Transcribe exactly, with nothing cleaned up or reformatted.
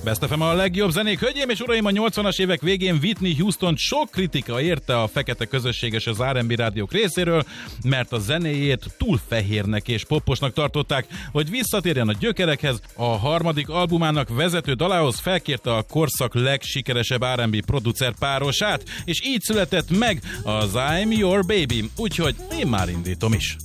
Best ef em a legjobb zenék. Hölgyeim és uraim, a nyolcvanas évek végén Whitney Houston sok kritika érte a fekete közösséges az er end bé rádiók részéről, mert a zenéjét túl fehérnek és poposnak tartották, hogy visszatérjen a gyökerekhez. A harmadik albumának vezető dalához felkérte a korszak legsikeresebb er end bé producer párosát, és így született meg az I'm Your Baby, úgyhogy én már indítom is.